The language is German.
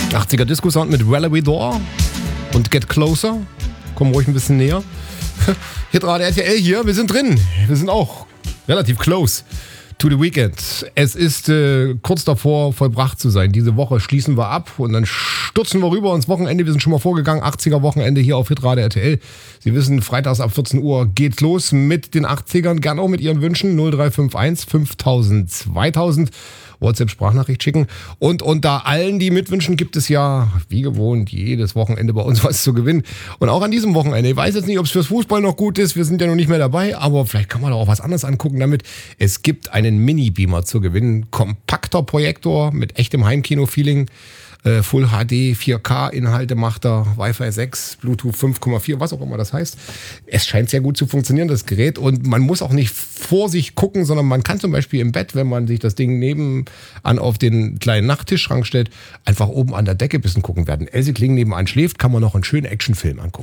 80er Disco-Sound mit Relevy Door und Get Closer. Komm ruhig ein bisschen näher. Hitradio RTL hier, wir sind drin. Wir sind auch relativ close to the weekend. Es ist kurz davor, vollbracht zu sein. Diese Woche schließen wir ab und dann stürzen wir rüber ins Wochenende. Wir sind schon mal vorgegangen, 80er Wochenende hier auf Hitradio RTL. Sie wissen, freitags ab 14 Uhr geht's los mit den 80ern. Gerne auch mit Ihren Wünschen. 0351 5000 2000. WhatsApp-Sprachnachricht schicken. Und unter allen, die mitwünschen, gibt es ja, wie gewohnt, jedes Wochenende bei uns was zu gewinnen. Und auch an diesem Wochenende. Ich weiß jetzt nicht, ob es fürs Fußball noch gut ist. Wir sind ja noch nicht mehr dabei. Aber vielleicht kann man auch was anderes angucken damit. Es gibt einen Mini-Beamer zu gewinnen. Kompakter Projektor mit echtem Heimkino-Feeling. Full HD, 4K Inhalte macht er, Wi-Fi 6, Bluetooth 5,4, was auch immer das heißt. Es scheint sehr gut zu funktionieren, das Gerät. Und man muss auch nicht vor sich gucken, sondern man kann zum Beispiel im Bett, wenn man sich das Ding nebenan auf den kleinen Nachttischschrank stellt, einfach oben an der Decke ein bisschen gucken. Während Else Kling nebenan schläft, kann man noch einen schönen Actionfilm angucken.